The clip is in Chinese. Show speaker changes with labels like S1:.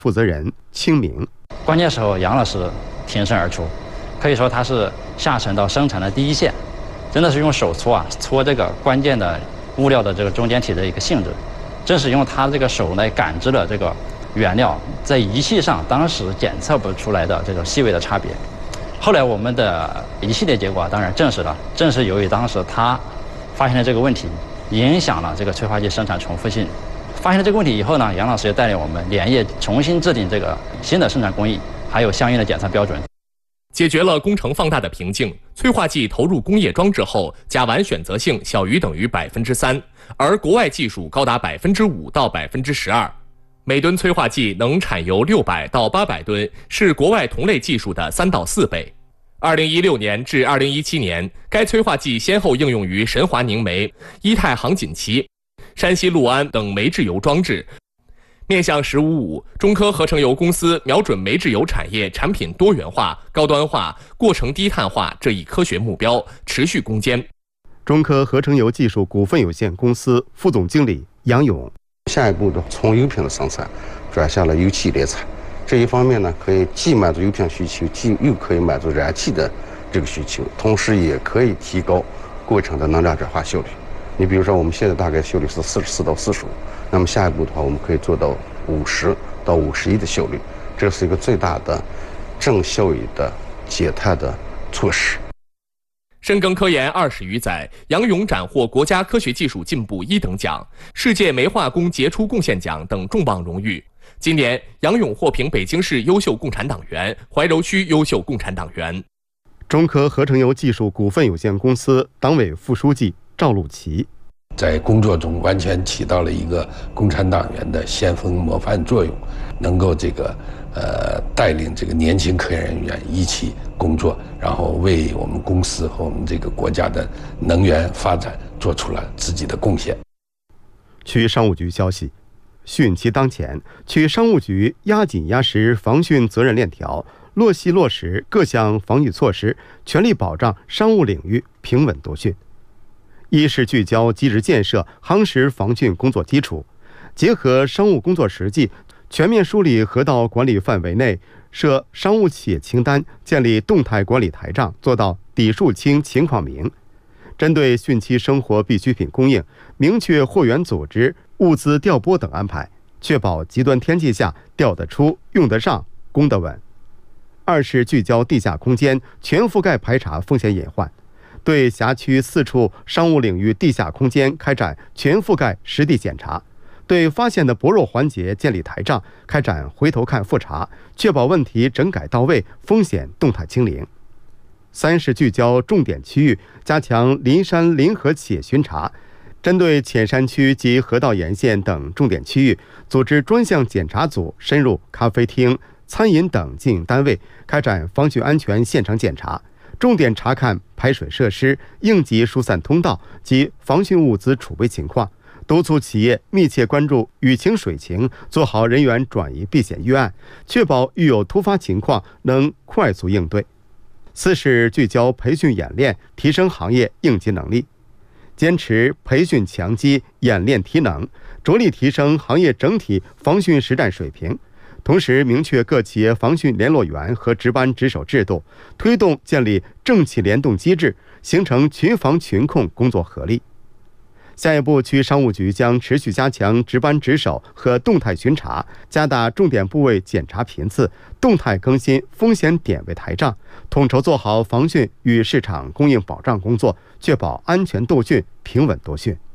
S1: 负责人清明。
S2: 关键时候，杨老师挺身而出，可以说他是下沉到生产的第一线，真的是用手搓这个关键的物料的这个中间体的一个性质，正是用他这个手来感知了这个原料在仪器上当时检测不出来的这种细微的差别。后来我们的一系列结果当然证实了，正是由于当时他发现了这个问题，影响了这个催化剂生产重复性。发现了这个问题以后呢，杨老师也带领我们连夜重新制定这个新的生产工艺，还有相应的检测标准。
S3: 解决了工程放大的瓶颈，催化剂投入工业装置后，甲烷选择性小于等于3%，而国外技术高达5%到12%。每吨催化剂能产油600到800吨，是国外同类技术的3到4倍。2016年至2017年，该催化剂先后应用于神华凝煤、伊泰航锦旗、山西潞安等煤制油装置。面向“十五五”，中科合成油公司瞄准煤制油产业产品多元化、高端化、过程低碳化这一科学目标，持续攻坚。
S1: 中科合成油技术股份有限公司副总经理杨勇。
S4: 下一步从油品的生产转向了油气炼产，这一方面呢，可以既满足油品需求，又可以满足燃气的这个需求，同时也可以提高过程的能量转化效率。你比如说，我们现在大概效率是44到45，那么下一步的话，我们可以做到50到51的效率，这是一个最大的正效益的减碳的措施。
S3: 深耕科研20余载，杨勇斩获国家科学技术进步1等奖、世界煤化工杰出贡献奖等重磅荣誉。今年，杨勇获评北京市优秀共产党员、怀柔区优秀共产党员。
S1: 中科合成油技术股份有限公司党委副书记赵路奇。
S5: 在工作中完全起到了一个共产党员的先锋模范作用，能够带领这个年轻科研人员一起工作，然后为我们公司和我们这个国家的能源发展做出了自己的贡献。
S1: 区商务局消息，汛期当前，区商务局压紧压实防汛责任链条，落细落实各项防御措施，全力保障商务领域平稳夺汛。一是聚焦机制建设，夯实防汛工作基础，结合商务工作实际，全面梳理河道管理范围内设商务企业清单，建立动态管理台账，做到底数清、情况明。针对汛期生活必需品供应，明确货源组织、物资调拨等安排，确保极端天气下调得出、用得上、供得稳。二是聚焦地下空间，全覆盖排查风险隐患。对辖区4处商务领域地下空间开展全覆盖实地检查，对发现的薄弱环节建立台账，开展回头看复查，确保问题整改到位，风险动态清零。三是聚焦重点区域，加强邻山邻河企业巡查，针对浅山区及河道沿线等重点区域，组织专项检查组深入咖啡厅、餐饮等经营单位，开展防汛安全现场检查，重点查看排水设施、应急疏散通道及防汛物资储备情况，督促企业密切关注雨情水情，做好人员转移避险预案，确保遇有突发情况能快速应对。四是聚焦培训演练，提升行业应急能力，坚持培训强基、演练提能，着力提升行业整体防汛实战水平。同时明确各企业防汛联络员和值班值守制度，推动建立政企联动机制，形成群防群控工作合力。下一步，区商务局将持续加强值班值守和动态巡查，加大重点部位检查频次，动态更新风险点位台账，统筹做好防汛与市场供应保障工作，确保安全斗汛、平稳夺汛。